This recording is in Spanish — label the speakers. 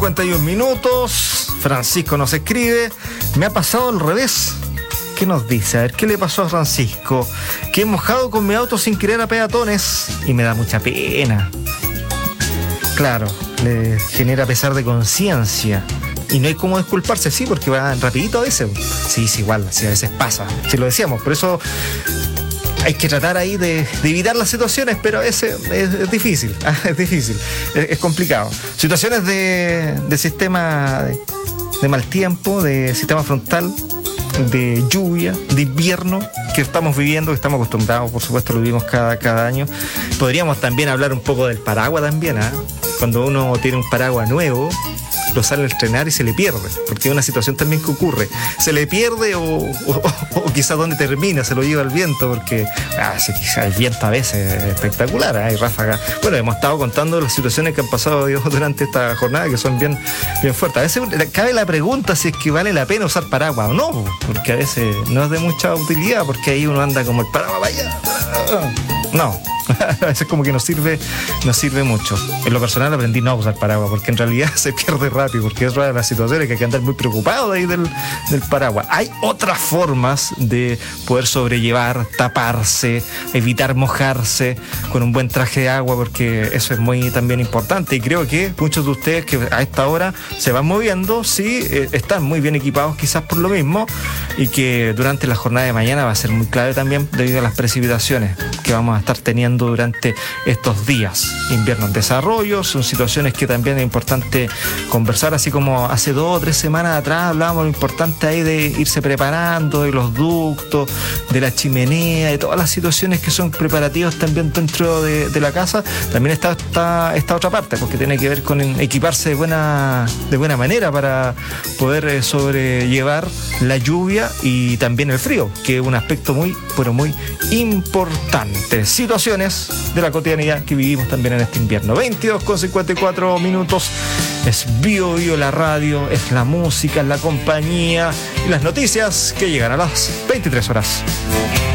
Speaker 1: 51 minutos. Francisco nos escribe: me ha pasado al revés. ¿Qué nos dice? A ver, ¿qué le pasó a Francisco? Que he mojado con mi auto sin querer a peatones y me da mucha pena. Claro, le genera pesar de conciencia. Y no hay cómo disculparse, sí, porque va rapidito a veces. Sí, igual, sí, a veces pasa. Sí, lo decíamos, por eso hay que tratar ahí de evitar las situaciones, pero a veces es difícil, es difícil, es complicado. Situaciones de sistema de mal tiempo, de sistema frontal, de lluvia, de invierno que estamos viviendo, que estamos acostumbrados, por supuesto, lo vivimos cada año. Podríamos también hablar un poco del paraguas también, ¿eh? Cuando uno tiene un paraguas nuevo, lo sale a estrenar y se le pierde, porque es una situación también que ocurre. Se le pierde o quizás donde termina, se lo lleva el viento, porque el viento a veces es espectacular, hay ráfagas. Bueno, hemos estado contando las situaciones que han pasado durante esta jornada, que son bien fuertes. A veces cabe la pregunta si es que vale la pena usar paraguas o no, porque a veces no es de mucha utilidad, porque ahí uno anda como el paraguas, vaya. No. A veces como que nos sirve mucho. En lo personal aprendí no a usar paraguas, porque en realidad se pierde rápido, porque es rara de las situaciones que hay que andar muy preocupado de ahí del paraguas. Hay otras formas de poder sobrellevar, taparse, evitar mojarse con un buen traje de agua, porque eso es muy también importante, y creo que muchos de ustedes que a esta hora se van moviendo, sí, están muy bien equipados quizás por lo mismo, y que durante la jornada de mañana va a ser muy clave también debido a las precipitaciones que vamos a estar teniendo durante estos días. Invierno en desarrollo, son situaciones que también es importante conversar, así como hace 2 o 3 semanas atrás hablábamos de lo importante ahí de irse preparando, de los ductos, de la chimenea, de todas las situaciones que son preparativos también dentro de la casa. También está esta otra parte, porque tiene que ver con equiparse de buena manera para poder sobrellevar la lluvia y también el frío, que es un aspecto muy, pero muy importante. Situaciones de la cotidianidad que vivimos también en este invierno. 22:54 minutos. Es Bio la radio, es la música, es la compañía y las noticias que llegan a las 23 horas.